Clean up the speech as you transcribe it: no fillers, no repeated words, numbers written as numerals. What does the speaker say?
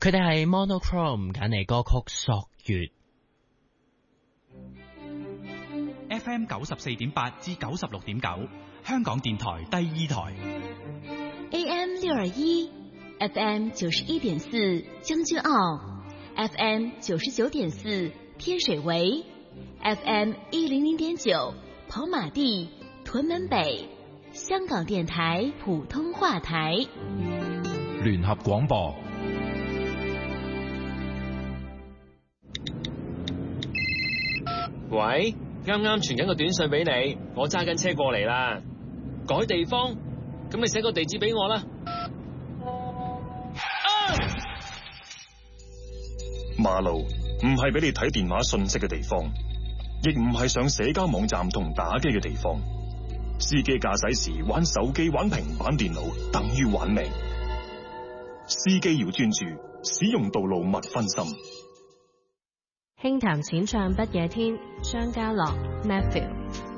佢哋係 Monochrome 揀嚟歌曲索月。 FM 94.8至96.9，香港電台第二台。 AM 621，FM 91.4將軍澳，FM 99.4天水圍，FM 100.9跑馬地、屯門北，香港電台普通話台。 聯合廣播。 喂，啱啱傳緊個短信俾你，我揸緊車過嚟啦。改地方，咁你寫個地址俾我啦。 馬路唔係俾你睇電話信息嘅地方，亦唔係上社交網站同打機嘅地方。司機駕駛時玩手機、玩平板電腦，等於玩命。司機要專注，使用道路勿分心。 輕談淺唱不夜天，張家樂 Matthew。